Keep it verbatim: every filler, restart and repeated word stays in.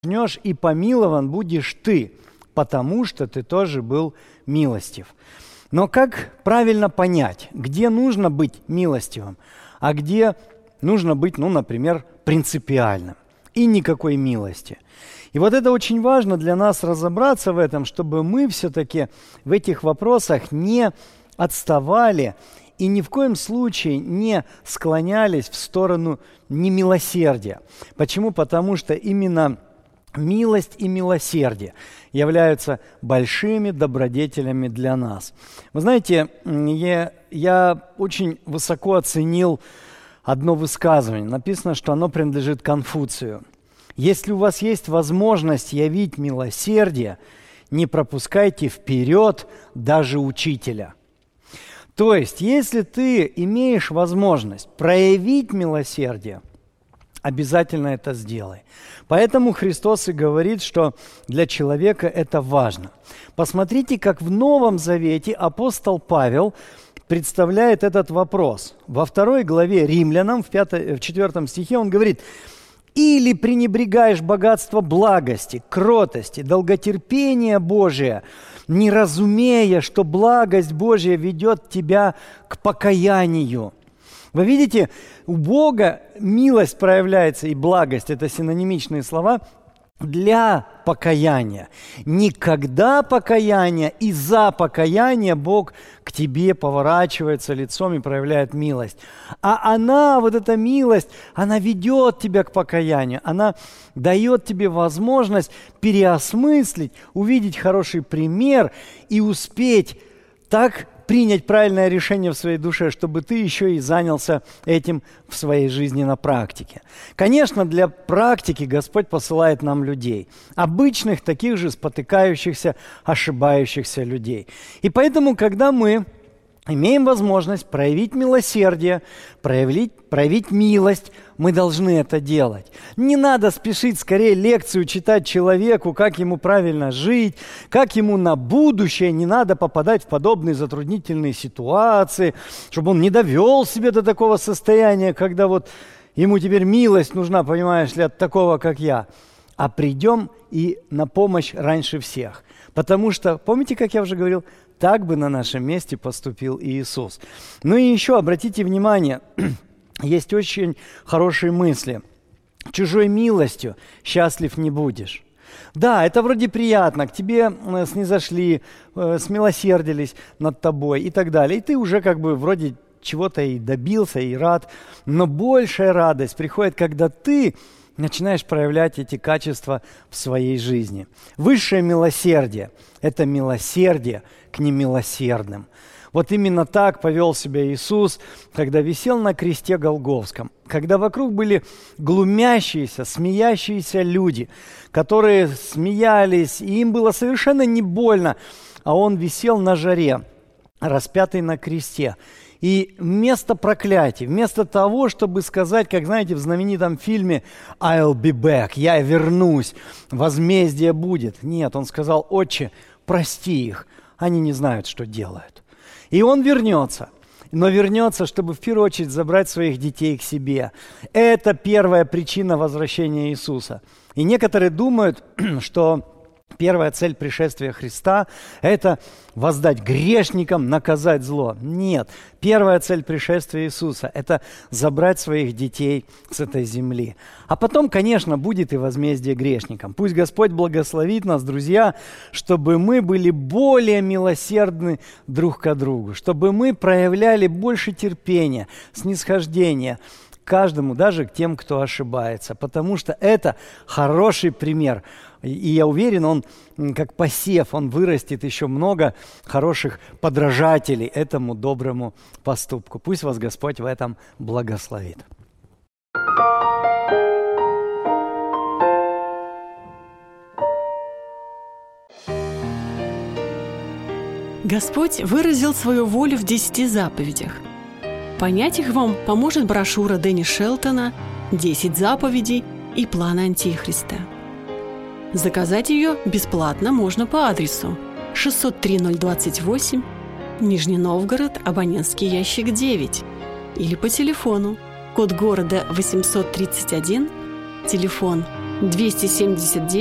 и помилован будешь ты, потому что ты тоже был милостив. Но как правильно понять, где нужно быть милостивым, а где нужно быть, ну, например, принципиальным и никакой милости? И вот это очень важно для нас разобраться в этом, чтобы мы все-таки в этих вопросах не отставали и ни в коем случае не склонялись в сторону немилосердия. Почему? Потому что именно милость и милосердие являются большими добродетелями для нас. Вы знаете, я, я очень высоко оценил одно высказывание. Написано, что оно принадлежит Конфуцию. Если у вас есть возможность явить милосердие, не пропускайте вперед даже учителя. То есть, если ты имеешь возможность проявить милосердие, обязательно это сделай. Поэтому Христос и говорит, что для человека это важно. Посмотрите, как в Новом Завете апостол Павел представляет этот вопрос. Во второй главе Римлянам, в, пятом, в четвертом стихе он говорит: «Или пренебрегаешь богатство благости, кротости, долготерпения Божия, не разумея, что благость Божия ведет тебя к покаянию». Вы видите, у Бога милость проявляется и благость – это синонимичные слова для покаяния. Никогда покаяние и за покаяние Бог к тебе поворачивается лицом и проявляет милость. А она, вот эта милость, она ведет тебя к покаянию. Она дает тебе возможность переосмыслить, увидеть хороший пример и успеть так принять правильное решение в своей душе, чтобы ты еще и занялся этим в своей жизни на практике. Конечно, для практики Господь посылает нам людей, обычных, таких же спотыкающихся, ошибающихся людей. И поэтому, когда мы имеем возможность проявить милосердие, проявить, проявить милость, мы должны это делать. Не надо спешить скорее лекцию читать человеку, как ему правильно жить, как ему на будущее не надо попадать в подобные затруднительные ситуации, чтобы он не довел себя до такого состояния, когда вот ему теперь милость нужна, понимаешь ли, от такого, как я. А придем и на помощь раньше всех. Потому что, помните, как я уже говорил, так бы на нашем месте поступил Иисус. Ну и еще обратите внимание, есть очень хорошие мысли. Чужой милостью счастлив не будешь. Да, это вроде приятно, к тебе снизошли, смилосердились над тобой и так далее. И ты уже как бы вроде чего-то и добился, и рад. Но большая радость приходит, когда ты начинаешь проявлять эти качества в своей жизни. Высшее милосердие – это милосердие к немилосердным. Вот именно так повел себя Иисус, когда висел на кресте Голгофском, когда вокруг были глумящиеся, смеящиеся люди, которые смеялись, и им было совершенно не больно, а Он висел на жаре, распятый на кресте. И вместо проклятий, вместо того, чтобы сказать, как, знаете, в знаменитом фильме «I'll be back», «Я вернусь», возмездие будет. Нет, Он сказал: «Отче, прости их, они не знают, что делают». И Он вернется, но вернется, чтобы в первую очередь забрать своих детей к себе. Это первая причина возвращения Иисуса. И некоторые думают, что первая цель пришествия Христа – это воздать грешникам, наказать зло. Нет. Первая цель пришествия Иисуса – это забрать своих детей с этой земли. А потом, конечно, будет и возмездие грешникам. Пусть Господь благословит нас, друзья, чтобы мы были более милосердны друг к другу, чтобы мы проявляли больше терпения, снисхождения к каждому, даже к тем, кто ошибается. Потому что это хороший пример. И я уверен, он, как посев, он вырастет еще много хороших подражателей этому доброму поступку. Пусть вас Господь в этом благословит. Господь выразил свою волю в десяти заповедях. Понять их вам поможет брошюра Дэнни Шелтона «Десять заповедей и план Антихриста». Заказать ее бесплатно можно по адресу шестьсот три ноль двадцать восемь, Нижний Новгород, абонентский ящик девять, или по телефону, код города восемьсот тридцать один, телефон двести семьдесят девять